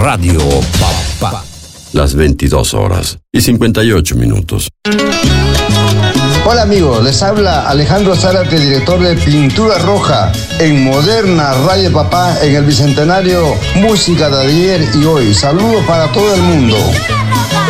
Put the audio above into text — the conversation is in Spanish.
Radio Papá. Las 22:58. Hola amigos, les habla Alejandro Zárate, director de Pintura Roja en Moderna Radio Papá en el Bicentenario, música de ayer y hoy. Saludos para todo el mundo.